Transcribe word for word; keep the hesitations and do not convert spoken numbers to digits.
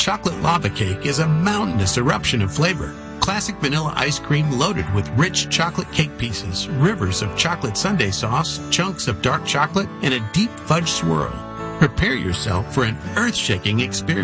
Chocolate lava cake is a mountainous eruption of flavor. Classic vanilla ice cream loaded with rich chocolate cake pieces, rivers of chocolate sundae sauce, chunks of dark chocolate, and a deep fudge swirl. Prepare yourself for an earth-shaking experience.